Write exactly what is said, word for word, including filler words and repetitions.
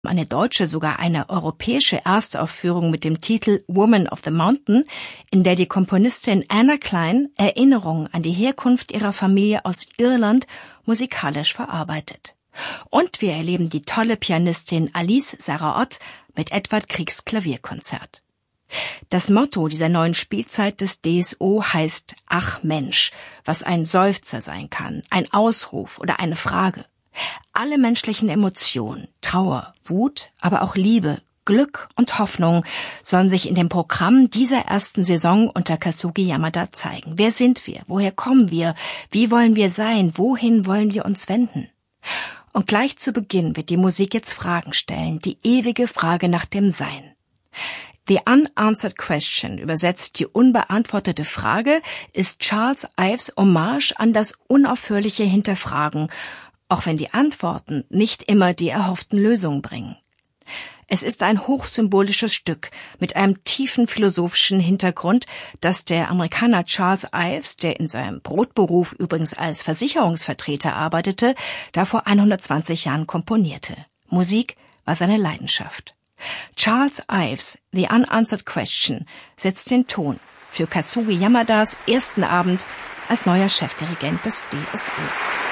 eine deutsche, sogar eine europäische Erstaufführung mit dem Titel Woman of the Mountain, in der die Komponistin Anna Klein Erinnerungen an die Herkunft ihrer Familie aus Irland musikalisch verarbeitet. Und wir erleben die tolle Pianistin Alice Sarah-Ott mit Edvard Griegs Klavierkonzert. Das Motto dieser neuen Spielzeit des D S O heißt Ach Mensch, was ein Seufzer sein kann, ein Ausruf oder eine Frage. Alle menschlichen Emotionen, Trauer, Wut, aber auch Liebe, Glück und Hoffnung sollen sich in dem Programm dieser ersten Saison unter Kazuki Yamada zeigen. Wer sind wir? Woher kommen wir? Wie wollen wir sein? Wohin wollen wir uns wenden? Und gleich zu Beginn wird die Musik jetzt Fragen stellen, die ewige Frage nach dem Sein. The Unanswered Question, übersetzt die unbeantwortete Frage, ist Charles Ives Hommage an das unaufhörliche Hinterfragen, auch wenn die Antworten nicht immer die erhofften Lösungen bringen. Es ist ein hochsymbolisches Stück mit einem tiefen philosophischen Hintergrund, das der Amerikaner Charles Ives, der in seinem Brotberuf übrigens als Versicherungsvertreter arbeitete, da vor hundertzwanzig Jahren komponierte. Musik war seine Leidenschaft. Charles Ives, The Unanswered Question, setzt den Ton für Kazuki Yamadas ersten Abend als neuer Chefdirigent des D S O.